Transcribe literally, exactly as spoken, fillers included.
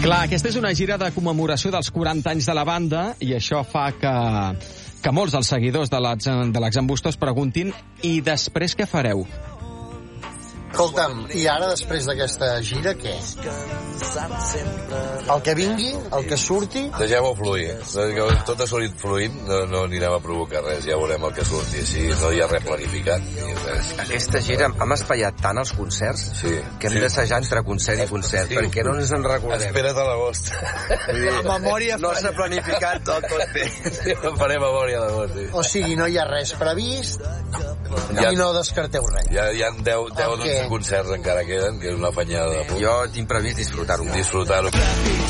Clar, aquesta és una gira de commemoració dels quaranta anys de la banda i això fa que, que molts dels seguidors de l'Exambustos preguntin i després què fareu? Escolta'm, i ara després d'aquesta gira, què? El que vingui, el que surti... Deixem-ho fluir. Tot ha sortit fluint, no, no anirem a provocar res, ja veurem el que surti. Així no hi ha res planificat. Res. Aquesta gira hem espaiat tant els concerts sí, que hem sí. d'assajar entre concert i concert, sí. perquè no ens en recordem. Espera't a l'agost. La memòria no s'ha planificat tot, tot bé. Sí, no faré memòria a l'agost, sí. O sigui, no hi ha res previst ja, i no descarteu res. Ja hi ha deu o dotze concerts encara queden, que és una afanyada de punt. Jo tinc previst disfrutar-ho. Disfrutar-ho.